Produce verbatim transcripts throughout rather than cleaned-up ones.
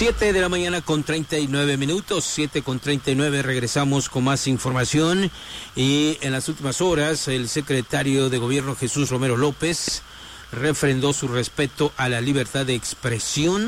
Siete de la mañana con treinta y nueve minutos, siete con treinta y nueve, regresamos con más información. Y en las últimas horas el secretario de Gobierno Jesús Romero López refrendó su respeto a la libertad de expresión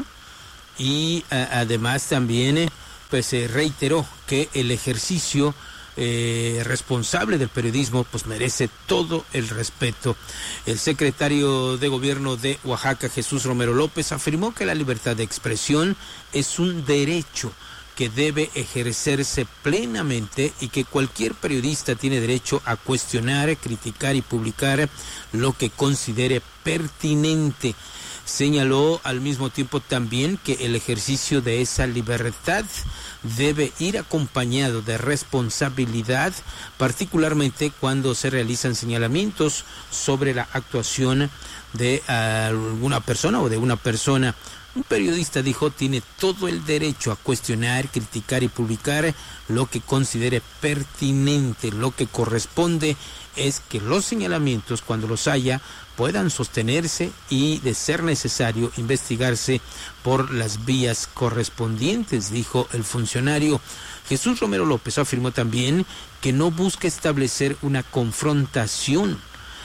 y a, además también eh, pues eh, reiteró que el ejercicio Eh, responsable del periodismo pues merece todo el respeto. El secretario de Gobierno de Oaxaca, Jesús Romero López, afirmó que la libertad de expresión es un derecho que debe ejercerse plenamente y que cualquier periodista tiene derecho a cuestionar, criticar y publicar lo que considere pertinente. Señaló al mismo tiempo también que el ejercicio de esa libertad debe ir acompañado de responsabilidad, particularmente cuando se realizan señalamientos sobre la actuación de alguna persona o de una persona. Un periodista, dijo, tiene todo el derecho a cuestionar, criticar y publicar lo que considere pertinente. Lo que corresponde es que los señalamientos, cuando los haya, puedan sostenerse y, de ser necesario, investigarse por las vías correspondientes, dijo el funcionario. Jesús Romero López afirmó también que no busca establecer una confrontación,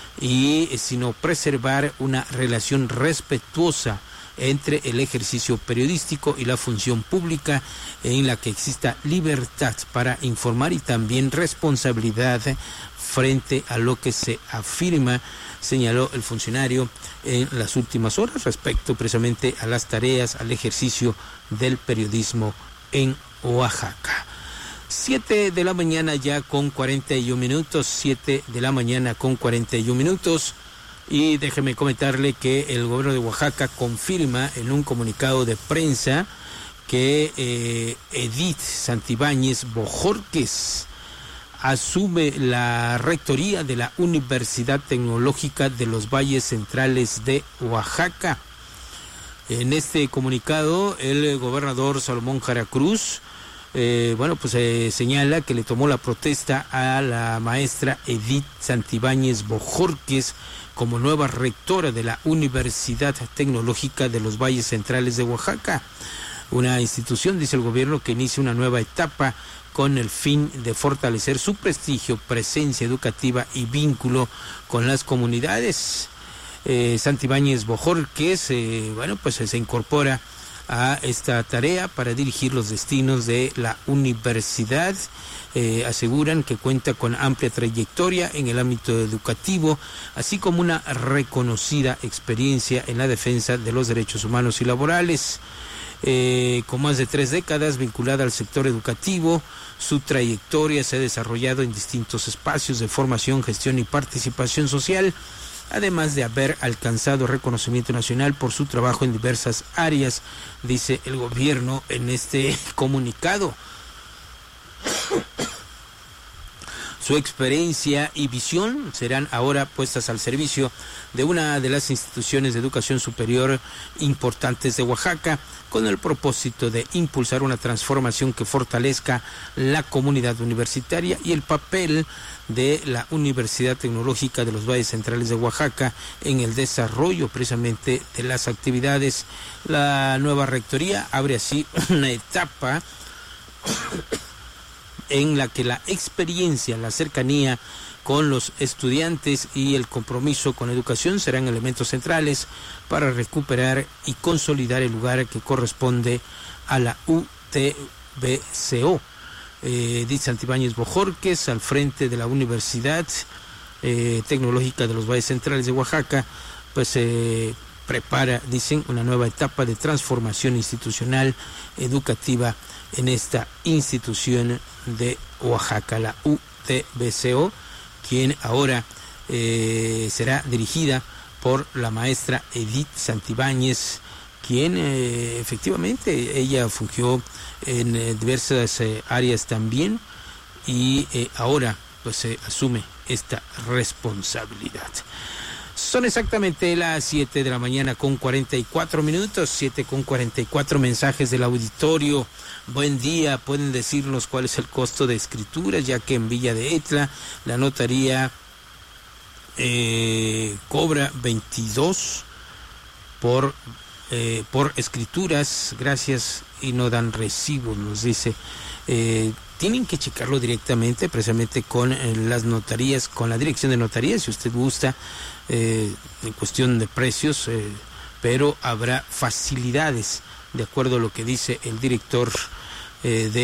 y sino preservar una relación respetuosa entre el ejercicio periodístico y la función pública, en la que exista libertad para informar y también responsabilidad frente a lo que se afirma, señaló el funcionario en las últimas horas respecto precisamente a las tareas, al ejercicio del periodismo en Oaxaca. Siete de la mañana ya con cuarenta y un minutos, siete de la mañana con cuarenta y un minutos. Y déjeme comentarle que el gobierno de Oaxaca confirma en un comunicado de prensa que eh, Edith Santibáñez Bojorquez asume la rectoría de la Universidad Tecnológica de los Valles Centrales de Oaxaca. En este comunicado, el gobernador Salomón Jara Cruz, eh, bueno, pues eh, señala que le tomó la protesta a la maestra Edith Santibáñez Bojorquez como nueva rectora de la Universidad Tecnológica de los Valles Centrales de Oaxaca, una institución, dice el gobierno, que inicia una nueva etapa con el fin de fortalecer su prestigio, presencia educativa y vínculo con las comunidades. Eh, Santibáñez Bojorquez, eh, bueno, pues se incorpora a esta tarea para dirigir los destinos de la universidad. Eh, aseguran que cuenta con amplia trayectoria en el ámbito educativo, así como una reconocida experiencia en la defensa de los derechos humanos y laborales. Eh, con más de tres décadas vinculada al sector educativo, su trayectoria se ha desarrollado en distintos espacios de formación, gestión y participación social, además de haber alcanzado reconocimiento nacional por su trabajo en diversas áreas, dice el gobierno en este comunicado. Su experiencia y visión serán ahora puestas al servicio de una de las instituciones de educación superior importantes de Oaxaca, con el propósito de impulsar una transformación que fortalezca la comunidad universitaria y el papel de la Universidad Tecnológica de los Valles Centrales de Oaxaca en el desarrollo precisamente de las actividades. La nueva rectoría abre así una etapa en la que la experiencia, la cercanía con los estudiantes y el compromiso con la educación serán elementos centrales para recuperar y consolidar el lugar que corresponde a la U T B C O. Eh, Edith Santibáñez Bojorquez, al frente de la Universidad eh, Tecnológica de los Valles Centrales de Oaxaca, pues se eh, prepara, dicen, una nueva etapa de transformación institucional educativa en esta institución de Oaxaca, la U T B C O, quien ahora eh, será dirigida por la maestra Edith Santibáñez, quien eh, efectivamente ella fungió en eh, diversas eh, áreas también, y eh, ahora pues se eh, asume esta responsabilidad. Son exactamente las siete de la mañana con cuarenta y cuatro minutos, siete con cuarenta y cuatro. Mensajes del auditorio. Buen día, pueden decirnos cuál es el costo de escritura, ya que en Villa de Etla la notaría eh, cobra veintidós por eh, por escrituras, gracias, y no dan recibo, nos dice. Eh, tienen que checarlo directamente, precisamente con eh, las notarías, con la dirección de notarías, si usted gusta, eh, en cuestión de precios, eh, pero habrá facilidades, de acuerdo a lo que dice el director eh, de